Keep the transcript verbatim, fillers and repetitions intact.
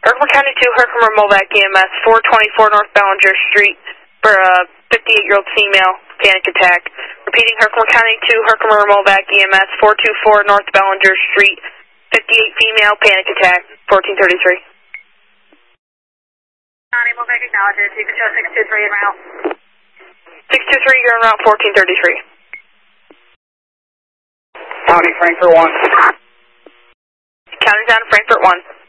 Herkimer County two, Herkimer Movac E M S, four twenty-four North Ballinger Street for a fifty-eight-year-old female, panic attack. Repeating, Herkimer County two, Herkimer Movac E M S, four twenty-four North Ballinger Street, fifty-eight female, panic attack, fourteen thirty-three. County Movac acknowledges. You can show six two three en route. six two three, you're en route, fourteen thirty-three. County Frankfurt one. County down to Frankfurt one.